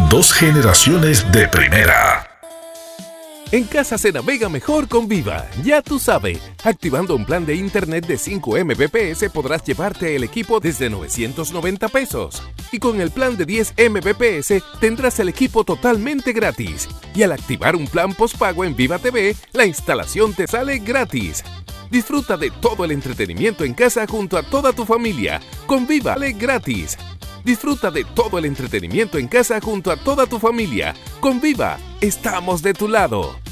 2 generaciones de primera. En casa se navega mejor con Viva, ya tú sabes. Activando un plan de internet de 5 Mbps podrás llevarte el equipo desde 990 pesos. Y con el plan de 10 Mbps tendrás el equipo totalmente gratis. Y al activar un plan postpago en Viva TV, la instalación te sale gratis. Disfruta de todo el entretenimiento en casa junto a toda tu familia. Con Viva, sale gratis. Disfruta de todo el entretenimiento en casa junto a toda tu familia. Con Viva, estamos de tu lado.